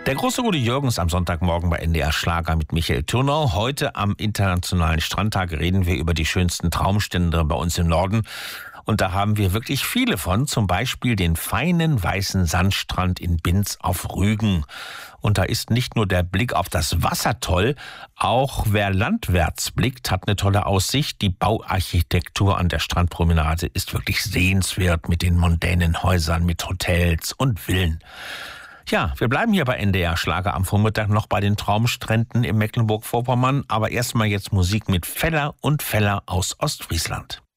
Der große Rudi Jürgens am Sonntagmorgen bei NDR Schlager mit Michael Thürnau. Heute am Internationalen Strandtag reden wir über die schönsten Traumstände bei uns im Norden. Und da haben wir wirklich viele von, zum Beispiel den feinen weißen Sandstrand in Binz auf Rügen. Und da ist nicht nur der Blick auf das Wasser toll, auch wer landwärts blickt, hat eine tolle Aussicht. Die Bauarchitektur an der Strandpromenade ist wirklich sehenswert mit den mondänen Häusern, mit Hotels und Villen. Ja, wir bleiben hier bei NDR Schlager am Vormittag noch bei den Traumstränden in Mecklenburg-Vorpommern. Aber erstmal jetzt Musik mit Feller und Feller aus Ostfriesland.